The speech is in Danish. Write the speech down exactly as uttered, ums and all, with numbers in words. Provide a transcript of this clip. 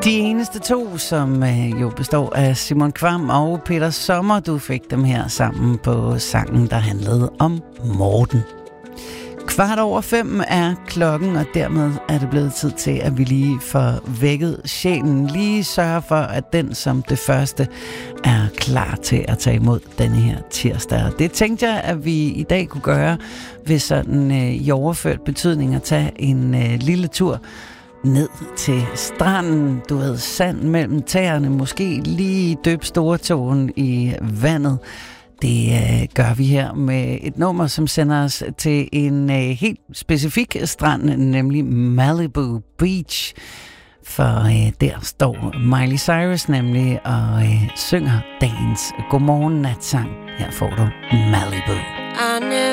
De eneste to, som øh, jo består af Simon Kvam og Peter Sommer, du fik dem her sammen på sangen, der handlede om Morten. Kvart over fem er klokken, og dermed er det blevet tid til, at vi lige får vækket sjælen. Lige sørge for, at den som det første er klar til at tage imod denne her tirsdag. Det tænkte jeg, at vi i dag kunne gøre ved sådan øh, i overført betydning at tage en øh, lille tur ned til stranden, du ved, sand mellem tæerne, måske lige døb stortåen i vandet. Det øh, gør vi her med et nummer, som sender os til en øh, helt specifik strand, nemlig Malibu Beach. For øh, der står Miley Cyrus nemlig og øh, synger dagens godmorgen natsang. Her får du Malibu. I never